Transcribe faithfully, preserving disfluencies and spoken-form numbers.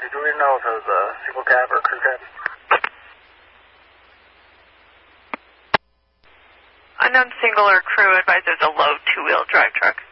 do we know if it was a single cab or crew cab? Unknown single or crew advisors a low two-wheel drive truck.